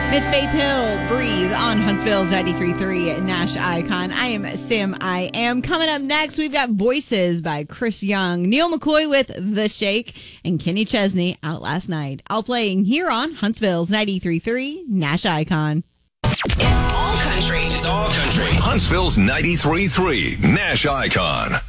Miss Faith Hill, Breathe on Huntsville's 93.3 Nash Icon. I am Sam I Am. Coming up next, we've got Voices by Chris Young, Neil McCoy with The Shake, and Kenny Chesney, Out Last Night. All playing here on Huntsville's 93.3 Nash Icon. It's all country. It's all country. Huntsville's 93.3 Nash Icon.